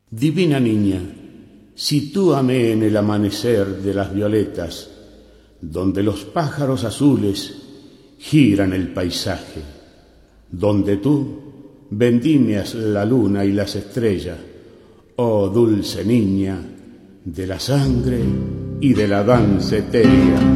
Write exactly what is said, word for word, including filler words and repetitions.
Divina niña, sitúame en el amanecer de las violetas, donde los pájaros azules giran el paisaje, donde tú vendimias la luna y las estrellas, oh dulce niña de la sangre y de la danza etérea.